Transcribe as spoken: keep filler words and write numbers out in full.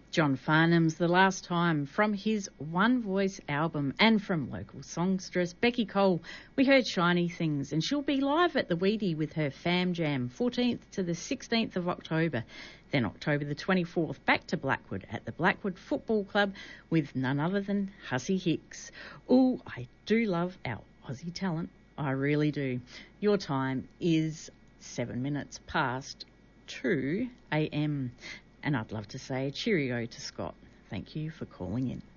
John Farnham's The Last Time from his One Voice album, and from local songstress Becky Cole we heard Shiny Things, and she'll be live at the Weedy with her Fam Jam fourteenth to the sixteenth of October. Then October the twenty-fourth back to Blackwood at the Blackwood Football Club with none other than Hussey Hicks. Ooh, I do love our Aussie talent, I really do. Your time is seven minutes past two a.m. and I'd love to say cheerio to Scott. Thank you for calling in.